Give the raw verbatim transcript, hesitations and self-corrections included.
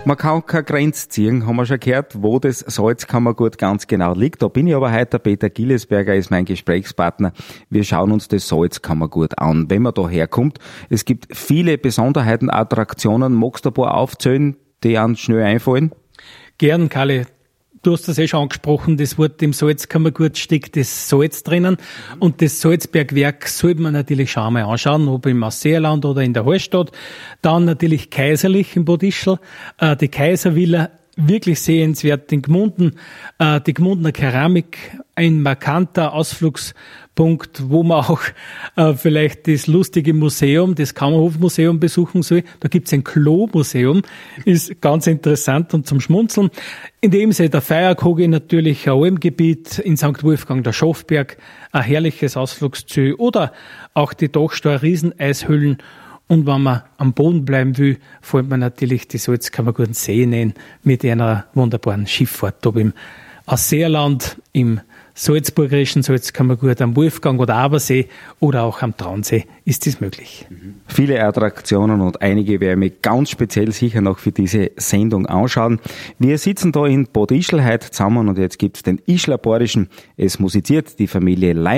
Man kann keine Grenze ziehen, haben wir schon gehört, wo das Salzkammergut ganz genau liegt. Da bin ich aber heute, der Peter Gillesberger ist mein Gesprächspartner. Wir schauen uns das Salzkammergut an, wenn man da herkommt. Es gibt viele Besonderheiten, Attraktionen. Magst du ein paar aufzählen, die einem schnell einfallen? Gern, Kalle. Du hast das eh schon angesprochen, das Wort im Salzkammergut steckt das Salz drinnen. Und das Salzbergwerk sollte man natürlich schon einmal anschauen, ob im Ausseerland oder in der Hallstatt. Dann natürlich kaiserlich im Bad Ischl, äh, die Kaiservilla, wirklich sehenswert in Gmunden, äh, die Gmundener Keramik, ein markanter Ausflugspunkt, wo man auch äh, vielleicht das lustige Museum, das Kammerhofmuseum besuchen soll. Da gibt's ein Klo-Museum, ist ganz interessant und zum Schmunzeln. In dem See der Feierkogi natürlich ein Almgebiet, in Sankt Wolfgang der Schafberg, ein herrliches Ausflugsziel oder auch die Dachsteiner Rieseneishöhlen. Und wenn man am Boden bleiben will, fällt man natürlich die Salzkammergurten Seen ein mit einer wunderbaren Schifffahrt. Ob im Ausseerland, im salzburgerischen Salzkammergut am Wolfgang oder Abersee oder auch am Traunsee ist dies möglich. Viele Attraktionen und einige werden mich ganz speziell sicher noch für diese Sendung anschauen. Wir sitzen da in Bad Ischl heute zusammen und jetzt gibt's den Ischler Badischen. Es musiziert die Familie Leim.